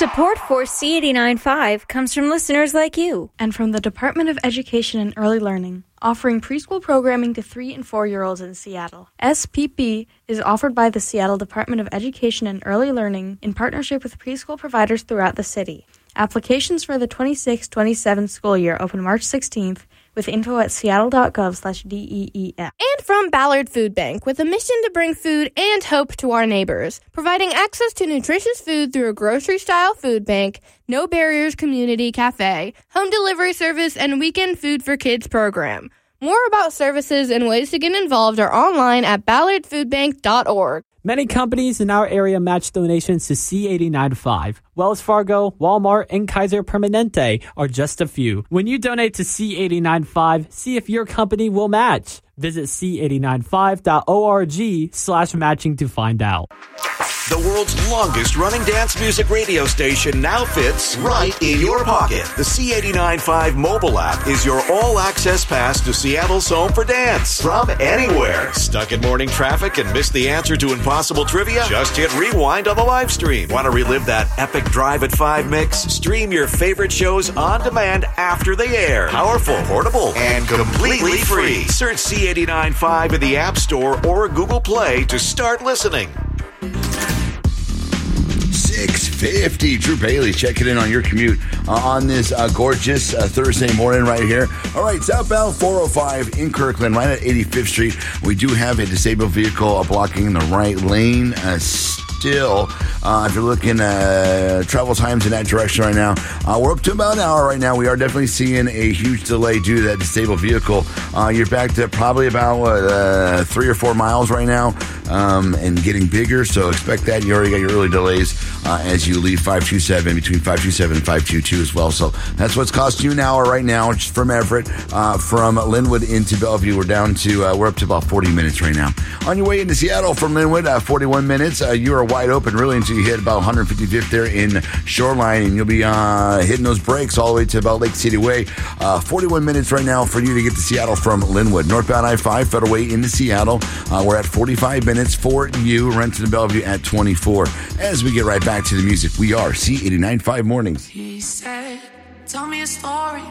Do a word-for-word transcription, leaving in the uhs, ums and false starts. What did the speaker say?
Support for C eighty-nine point five comes from listeners like you. And from the Department of Education and Early Learning, offering preschool programming to three and four-year-olds in Seattle. S P P is offered by the Seattle Department of Education and Early Learning in partnership with preschool providers throughout the city. Applications for the twenty-six twenty-seven school year open March sixteenth with info at seattle.gov slash DEEF. And from Ballard Food Bank, with a mission to bring food and hope to our neighbors, providing access to nutritious food through a grocery-style food bank, no barriers community cafe, home delivery service, and weekend food for kids program. More about services and ways to get involved are online at ballard food bank dot org. Many companies in our area match donations to C eighty-nine point five. Wells Fargo, Walmart, and Kaiser Permanente are just a few. When you donate to C eighty-nine point five, see if your company will match. Visit c eighty-nine five dot org slash matching to find out. The world's longest running dance music radio station now fits right in your pocket. The C eighty-nine point five mobile app is your all-access pass to Seattle's home for dance from anywhere. Stuck in morning traffic and missed the answer to impossible trivia? Just hit rewind on the live stream. Want to relive that epic Drive at five mix? Stream your favorite shows on demand after they air. Powerful, portable, and completely free. Search C eighty-nine point five in the App Store or Google Play to start listening. six fifty. Drew Bailey checking in on your commute uh, on this uh, gorgeous uh, Thursday morning right here. All right, southbound four oh five in Kirkland, right at eighty-fifth Street. We do have a disabled vehicle uh, blocking the right lane. Uh, still, uh, if you're looking at uh, travel times in that direction right now, uh, we're up to about an hour right now. We are definitely seeing a huge delay due to that disabled vehicle. Uh, you're back to probably about what, uh, three or four miles right now, um, and getting bigger. So expect that. You already got your early delays uh, as you leave five two seven, between five two seven and five two two as well. So that's what's costing you an hour right now from Everett, uh, from Linwood into Bellevue. We're down to, uh, we're up to about forty minutes right now. On your way into Seattle from Linwood, uh, forty-one minutes. Uh, you are wide open really until you hit about one fifty-fifth there in Shoreline, and you'll be uh, hitting those brakes all the way to about Lake City Way. Uh, forty-one minutes right now for you to get to Seattle from Linwood. Northbound I five, Federal Way into Seattle. Uh, we're at forty-five minutes for you. Renton and Bellevue at twenty-four. As we get right back to the music, we are C eighty-nine point five Mornings. He said, tell me a story